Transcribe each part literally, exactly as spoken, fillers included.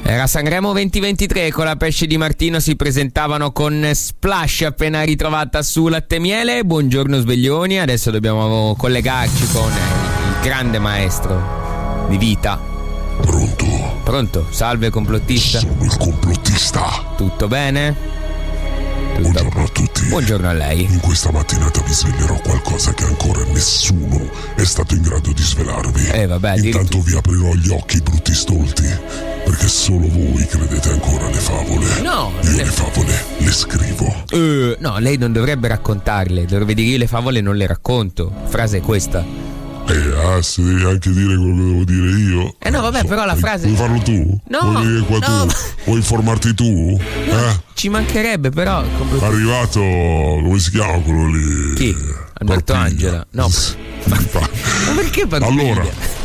Era Sanremo venti ventitré, con la Pesce di Martino si presentavano con Splash, appena ritrovata su Latte e Miele. Buongiorno sveglioni, adesso dobbiamo collegarci con il grande maestro di vita. Pronto? Pronto? Salve complottista. Sono il complottista. Tutto bene? Tutto... Buongiorno a tutti. Buongiorno a lei. In questa mattinata vi svelerò qualcosa che ancora nessuno è stato in grado di svelarvi. Eh vabbè, Intanto vi aprirò gli occhi, brutti stolti, perché solo voi credete ancora alle favole. No, Io le... le favole le scrivo. Uh, no, lei non dovrebbe raccontarle. Dovrebbe dire: io le favole non le racconto. Frase è questa. Eh, ah, se devi anche dire quello che devo dire io. Eh no, vabbè, so, però la vuoi, frase. Vuoi farlo tu? No, vuoi venire qua no. tu? Vuoi informarti tu? No, eh? ci mancherebbe, però. È arrivato, come si chiama quello lì? Chi? Alberto Parpiglia. Angela. No. Ma perché Parpiglia? Allora,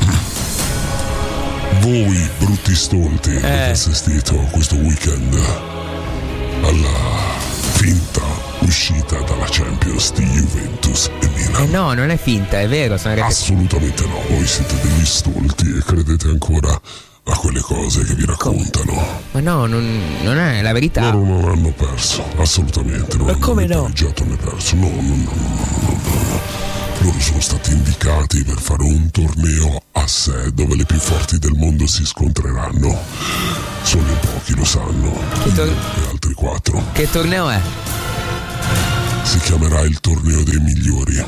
voi brutti stolti eh. avete assistito questo weekend alla finta uscita dalla Champions di Juventus e Milan. Eh no, non è finta, è vero. Sono rete... Assolutamente no, voi siete degli stolti e credete ancora a quelle cose che vi raccontano. Ma no, non, non è la verità. Loro non hanno perso, assolutamente. Non Ma hanno come no? pareggiato né perso. No, no, no, no, no, no, no. Loro sono stati indicati per fare un torneo a sé dove le più forti del mondo si scontreranno. Solo in pochi lo sanno. Che tor- e altri quattro. Che torneo è? Si chiamerà il torneo dei migliori.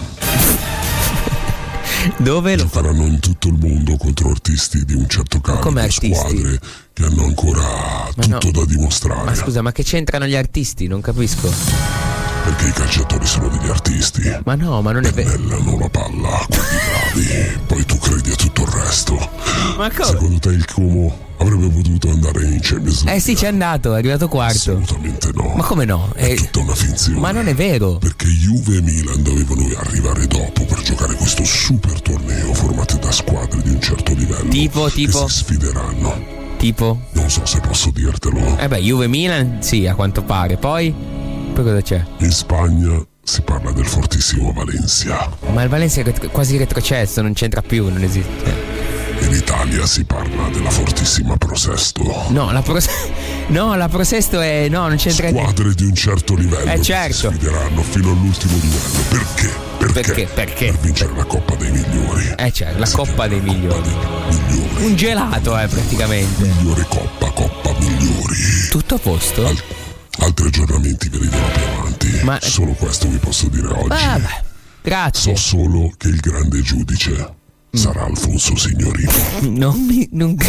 Dove lo giocheranno in tutto il mondo contro artisti di un certo calibro, come artisti? Squadre che hanno ancora Ma tutto no. da dimostrare. Ma scusa, ma che c'entrano gli artisti? Non capisco. Perché i calciatori sono degli artisti. Ma no, ma non è vero. Pennellano la palla a quelli bravi, poi tu credi a tutto il resto. Ma come? Secondo te il Como avrebbe potuto andare in Champions League? Eh sì, c'è andato, è arrivato quarto. Assolutamente no. Ma come no? È È tutta una finzione. Ma non è vero. Perché Juve e Milan dovevano arrivare dopo per giocare questo super torneo formato da squadre di un certo livello. Tipo, tipo? Che si sfideranno. Tipo? Non so se posso dirtelo. Eh beh, Juve Milan, sì, a quanto pare. Poi? Poi cosa c'è? In Spagna si parla del fortissimo Valencia. Ma il Valencia è ret- quasi retrocesso, non c'entra più, non esiste. In Italia si parla della fortissima Prosesto. No, la Pro... no, la Prosesto è... No, non c'entra niente. Squadre di un certo livello Eh, che certo. si sfideranno fino all'ultimo livello. Perché? Perché? Perché? Perché? Per vincere la Coppa dei Migliori. Eh certo, la Si Coppa chiama dei Migliori. Coppa dei Migliori. Un gelato, eh, praticamente. Migliore Coppa, Coppa Migliori. Tutto a posto? Al- altri aggiornamenti ve li darò più avanti. Ma- Solo questo vi posso dire oggi. Vabbè, grazie. So solo che il grande giudice sarà Alfonso Signorino. Non mi... Non...